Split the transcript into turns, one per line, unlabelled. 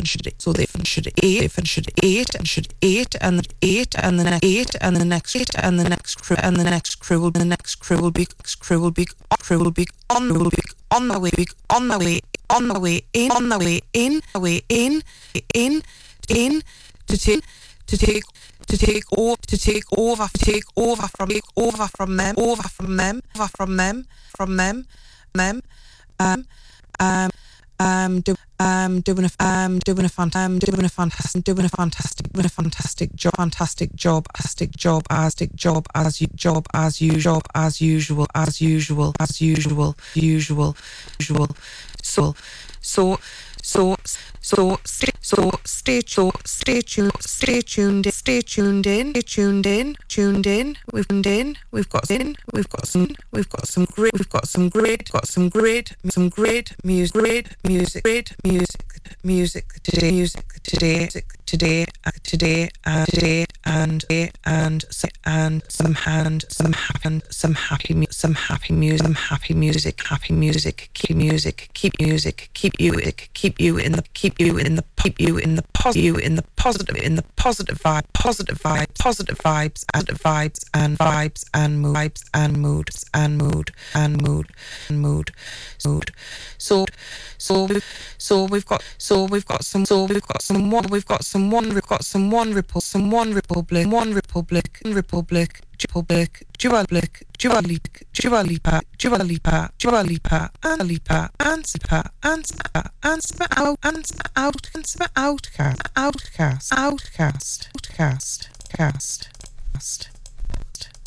so they should eight and should eight and should eight and eight and the next eight and the next eight and the next crew and the next crew will be on the way in to take over from them doing a fantastic job as usual. Stay tuned in. We've got some great music today and some happy music, keep you in the positive vibes and mood. So we've got some one republic, Dua Lipa, Outcast.